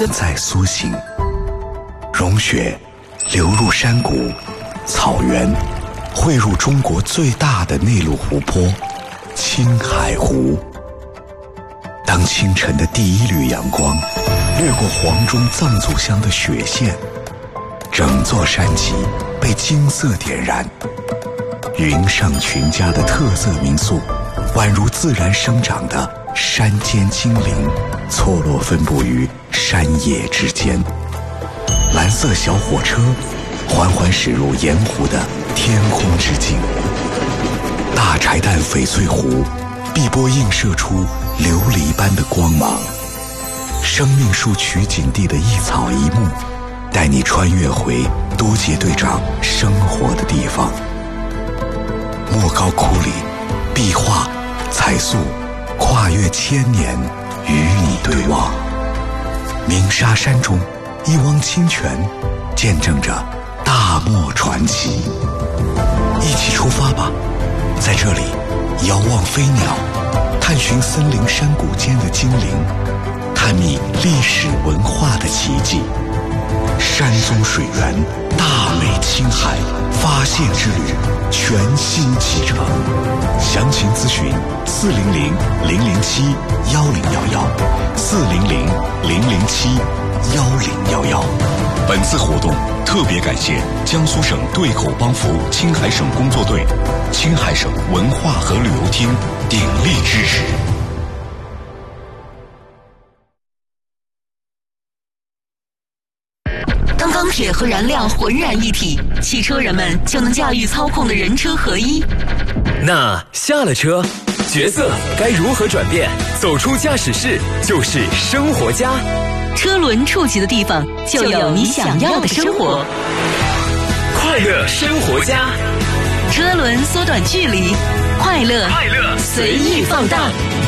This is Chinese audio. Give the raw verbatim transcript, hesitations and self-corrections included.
在苏醒。融雪流入山谷、草原，汇入中国最大的内陆湖泊青海湖。当清晨的第一缕阳光掠过黄钟藏族乡的雪线，整座山脊被金色点燃。云上群家的特色民宿，宛如自然生长的山间精灵，错落分布于山野之间。蓝色小火车缓缓驶入盐湖的天空之境。大柴旦翡翠湖碧波映射出琉璃般的光芒。生命树取景地的一草一木，带你穿越回多杰队长生活的地方。莫高窟里，壁画、彩塑跨越千年，与你对望。鸣沙山中，一汪清泉见证着大漠传奇。一起出发吧，在这里遥望飞鸟，探寻森林山谷间的精灵，探秘历史文化的奇迹。山宗水源，大美青海发现之旅全新启程。详情咨询四零零零零七幺零幺幺，四零零零零七幺零幺幺。本次活动特别感谢江苏省对口帮扶青海省工作队、青海省文化和旅游厅鼎力支持。 钢铁和燃料浑然一体，汽车人们就能驾驭操控的人车合一。 那下了车，角色该如何转变？走出驾驶室就是生活家。 车轮触及的地方，就有你想要的生活。 快乐生活家， 车轮缩短距离，快乐快乐随意放大。